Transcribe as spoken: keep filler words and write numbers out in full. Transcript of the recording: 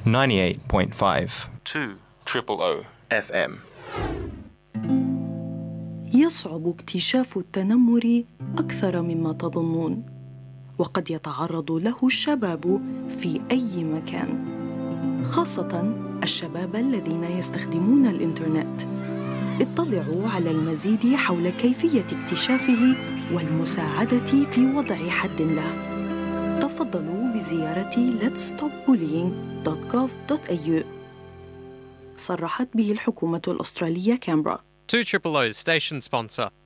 ninety-eight point five two triple O إف إم. يصعب اكتشاف التنمر أكثر مما تظنون، وقد يتعرض له الشباب في أي مكان، خاصة الشباب الذين يستخدمون الإنترنت. اطلعوا على المزيد حول كيفية اكتشافه والمساعدة في وضع حد له. تفضلوا بزيارة let's stop bullying dot gov dot a u. صرحت به الحكومة الأسترالية كامبرا. two triple O station sponsor.